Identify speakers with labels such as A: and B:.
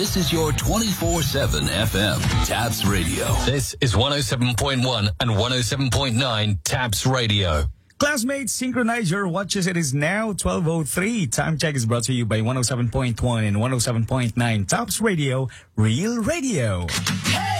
A: This is your 24/7 FM Tabs Radio.
B: This is 107.1 and 107.9 Tabs Radio.
C: Classmates, synchronize your watches. It is now 12:03. Time check is brought to you by 107.1 and 107.9 Tabs Radio, Real Radio.